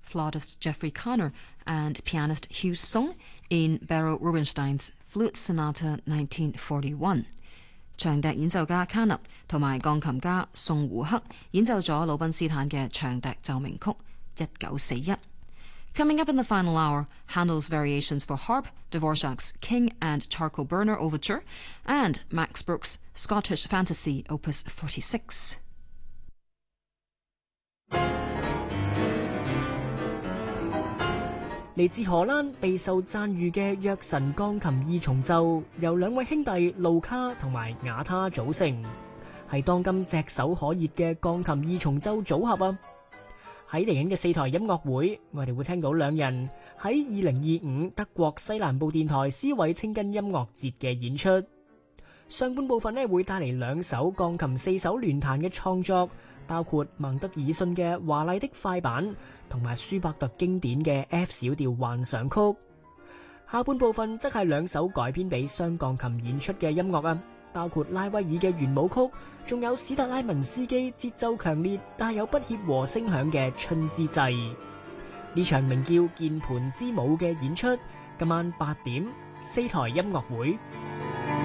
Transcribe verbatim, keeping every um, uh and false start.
flautist Jeffrey Connor and pianist Hugh Sung in Beryl Rubinstein's Flute Sonata nineteen forty-one。長笛演奏家卡納同埋鋼琴家宋胡克演奏咗魯賓斯坦嘅長笛奏鳴曲一九四一。Coming up in the final hour, Handel's Variations for Harp, Dvorak's King and Charcoal Burner Overture, and Max Bruch's Scottish Fantasy Opus forty-six。 嚟自荷蘭備受讚譽嘅約神鋼琴二重奏，由兩位兄弟路卡同埋雅他組成，係當今炙手可熱嘅鋼琴二重奏組合啊！喺嚟緊嘅四台音樂會，我哋會聽到兩人喺二零二五德國西南部電台斯韋青根音樂節嘅演出。上半部分呢會帶嚟兩首鋼琴四手聯彈嘅創作，包括孟德爾遜嘅華麗的快板同埋舒伯特經典嘅 F 小調幻想曲。下半部分則係兩首改編俾雙鋼琴演出嘅音樂啊，包括拉威爾嘅圓舞曲，仲有史特拉文斯基節奏強烈帶有不協和聲響嘅春之祭。呢場名叫鍵盤之舞嘅演出，今晚八點四台音樂會。